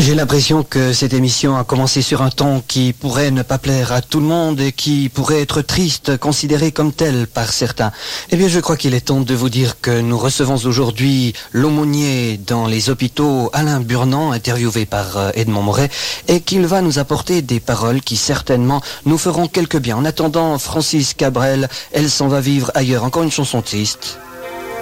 J'ai l'impression que cette émission a commencé sur un ton qui pourrait ne pas plaire à tout le monde et qui pourrait être triste, considéré comme tel par certains. Eh bien, je crois qu'il est temps de vous dire que nous recevons aujourd'hui l'aumônier dans les hôpitaux, Alain Burnand, interviewé par Edmond Moret, et qu'il va nous apporter des paroles qui certainement nous feront quelque bien. En attendant, Francis Cabrel, Elle s'en va vivre ailleurs. Encore une chanson triste.